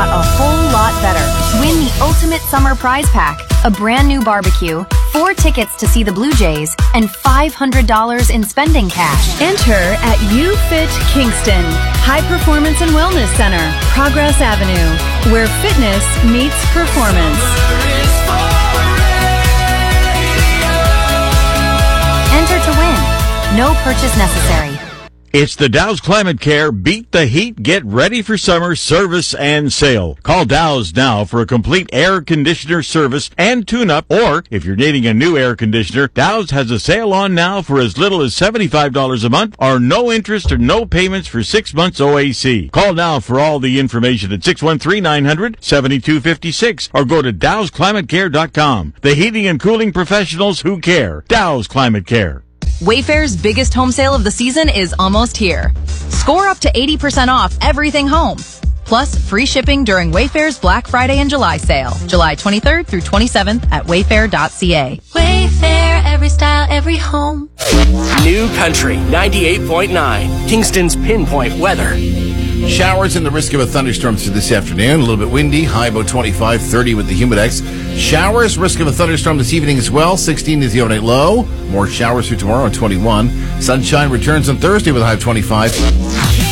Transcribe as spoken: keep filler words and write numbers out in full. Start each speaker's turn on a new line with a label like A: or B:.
A: got a whole lot better. Win the ultimate summer prize pack, a brand new barbecue, four tickets to see the Blue Jays, and five hundred dollars in spending cash.
B: Enter at UFit Kingston, High Performance and Wellness Center, Progress Avenue, where fitness meets performance.
A: Enter to win. No purchase necessary.
C: It's the Dow's Climate Care Beat the Heat, Get Ready for Summer service and sale. Call Dow's now for a complete air conditioner service and tune-up, or if you're needing a new air conditioner, Dow's has a sale on now for as little as seventy-five dollars a month, or no interest or no payments for six months O A C. Call now for all the information at six one three, nine hundred, seventy-two fifty-six or go to dows climate care dot com. The heating and cooling professionals who care. Dow's Climate Care.
D: Wayfair's biggest home sale of the season is almost here. Score up to eighty percent off everything home. Plus, free shipping during Wayfair's Black Friday and July sale, July twenty-third through twenty-seventh at wayfair dot c a.
E: Wayfair, every style, every home.
F: New Country ninety-eight point nine, Kingston's pinpoint weather.
G: Showers and the risk of a thunderstorm through this afternoon. A little bit windy, high about twenty-five, thirty with the humidex. Showers, risk of a thunderstorm this evening as well. sixteen is the overnight low. More showers through tomorrow on twenty-one. Sunshine returns on Thursday with a high of twenty-five.